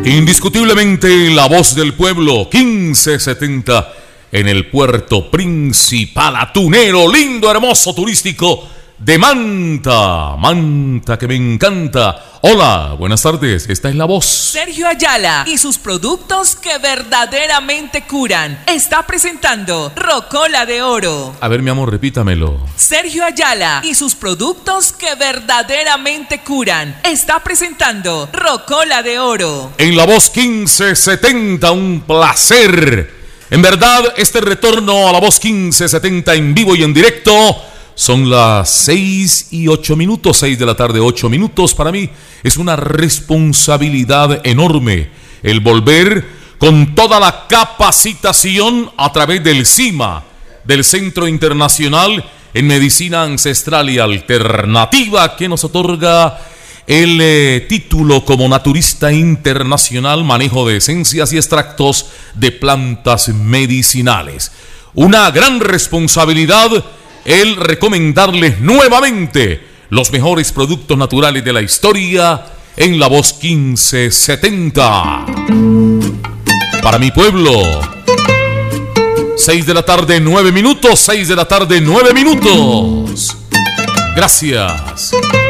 Indiscutiblemente la voz del pueblo, 1570 en el puerto principal atunero, lindo, hermoso, turístico de Manta. Manta que me encanta. Hola, buenas tardes, esta es la voz. Sergio Ayala y sus productos que verdaderamente curan. Está presentando Rocola de Oro. A ver, mi amor, repítamelo. Sergio Ayala y sus productos que verdaderamente curan. Está presentando Rocola de Oro. En la voz 1570, un placer. En verdad, este retorno a la voz 1570 en vivo y en directo. Son las 6:08, 6 de la tarde, 8 minutos. Para mí es una responsabilidad enorme el volver con toda la capacitación a través del CIMA, del Centro Internacional en Medicina Ancestral y Alternativa, que nos otorga el título como naturista internacional, manejo de esencias y extractos de plantas medicinales. Una gran responsabilidad el recomendarles nuevamente los mejores productos naturales de la historia en la voz 1570. Para mi pueblo, 6 de la tarde, 9 minutos, 6 de la tarde, 9 minutos. Gracias.